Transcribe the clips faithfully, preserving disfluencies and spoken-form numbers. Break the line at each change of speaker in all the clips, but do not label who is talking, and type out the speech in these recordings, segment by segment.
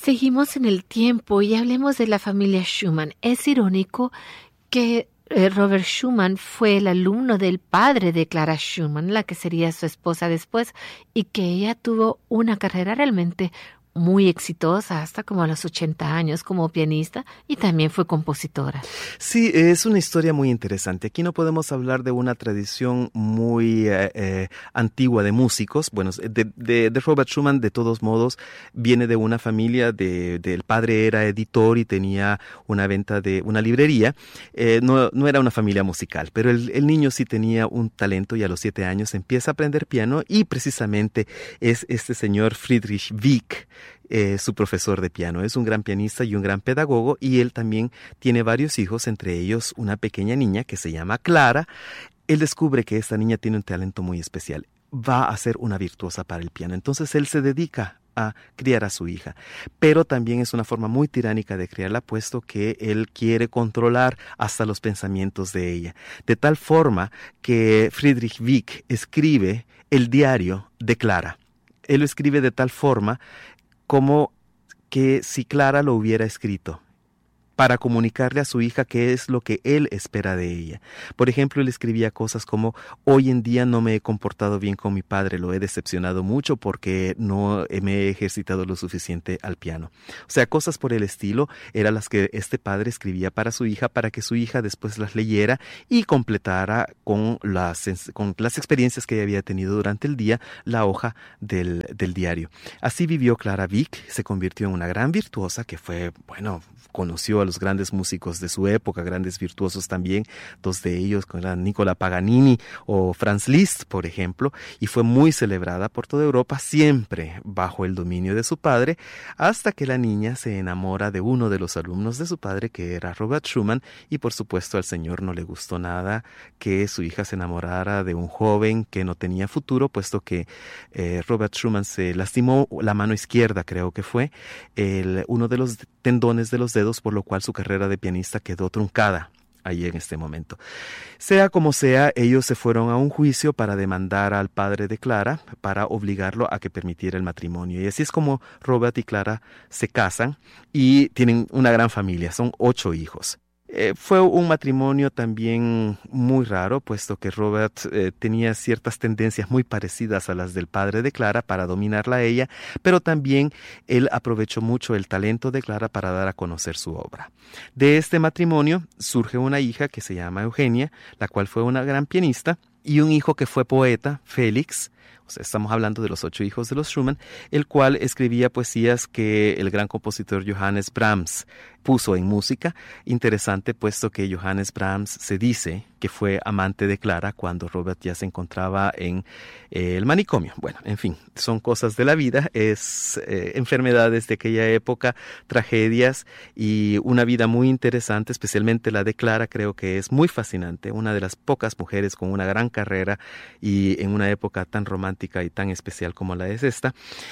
Seguimos en el tiempo y hablemos de la familia Schumann. Es irónico que eh, Robert Schumann fue el alumno del padre de Clara Schumann, la que sería su esposa después, y que ella tuvo una carrera realmente muy exitosa hasta como a los ochenta años como pianista y también fue compositora.
Sí, es una historia muy interesante. Aquí no podemos hablar de una tradición muy eh, eh, antigua de músicos. Bueno, de, de, de Robert Schumann, de todos modos, viene de una familia, de, de el padre era editor y tenía una venta de una librería. Eh, no, no era una familia musical, pero el, el niño sí tenía un talento y a los siete años empieza a aprender piano y precisamente es este señor Friedrich Wieck, Eh, su profesor de piano. Es un gran pianista y un gran pedagogo y él también tiene varios hijos, entre ellos una pequeña niña que se llama Clara. Él descubre que esta niña tiene un talento muy especial. Va a ser una virtuosa para el piano. Entonces él se dedica a criar a su hija, pero también es una forma muy tiránica de criarla, puesto que él quiere controlar hasta los pensamientos de ella, de tal forma que Friedrich Wieck escribe el diario de Clara. Él lo escribe de tal forma como que si Clara lo hubiera escrito, para comunicarle a su hija qué es lo que él espera de ella. Por ejemplo, él escribía cosas como: hoy en día no me he comportado bien con mi padre, lo he decepcionado mucho porque no me he ejercitado lo suficiente al piano. O sea, cosas por el estilo eran las que este padre escribía para su hija, para que su hija después las leyera y completara con las, con las experiencias que ella había tenido durante el día la hoja del, del diario. Así vivió Clara Wieck, se convirtió en una gran virtuosa que fue, bueno, conoció a los grandes músicos de su época, grandes virtuosos también, dos de ellos, como eran Nicola Paganini o Franz Liszt, por ejemplo, y fue muy celebrada por toda Europa, siempre bajo el dominio de su padre, hasta que la niña se enamora de uno de los alumnos de su padre, que era Robert Schumann, y por supuesto al señor no le gustó nada que su hija se enamorara de un joven que no tenía futuro, puesto que eh, Robert Schumann se lastimó la mano izquierda, creo que fue, el, uno de los tendones de los dedos, por lo cual su carrera de pianista quedó truncada ahí en este momento. Sea como sea, ellos se fueron a un juicio para demandar al padre de Clara, para obligarlo a que permitiera el matrimonio. Y así es como Robert y Clara se casan y tienen una gran familia, son ocho hijos. Eh, fue un matrimonio también muy raro, puesto que Robert eh, tenía ciertas tendencias muy parecidas a las del padre de Clara para dominarla a ella, pero también él aprovechó mucho el talento de Clara para dar a conocer su obra. De este matrimonio surge una hija que se llama Eugenia, la cual fue una gran pianista, y un hijo que fue poeta, Félix. O sea, estamos hablando de los ocho hijos de los Schumann, el cual escribía poesías que el gran compositor Johannes Brahms puso en música. Interesante, puesto que Johannes Brahms se dice que fue amante de Clara cuando Robert ya se encontraba en eh, el manicomio. Bueno, en fin, son cosas de la vida, es eh, enfermedades de aquella época, tragedias y una vida muy interesante, especialmente la de Clara, creo que es muy fascinante, una de las pocas mujeres con una gran carrera y en una época tan romántica y tan especial como la es esta.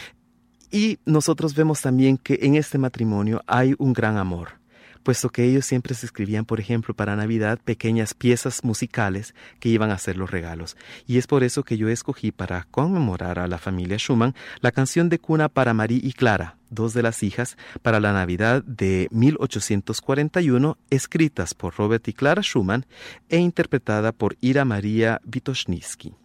Y nosotros vemos también que en este matrimonio hay un gran amor, puesto que ellos siempre se escribían, por ejemplo, para Navidad, pequeñas piezas musicales que iban a ser los regalos. Y es por eso que yo escogí, para conmemorar a la familia Schumann, la canción de cuna para Marie y Clara, dos de las hijas, para la Navidad de mil ochocientos cuarenta y uno, escritas por Robert y Clara Schumann e interpretada por Ira Maria Witoszynski.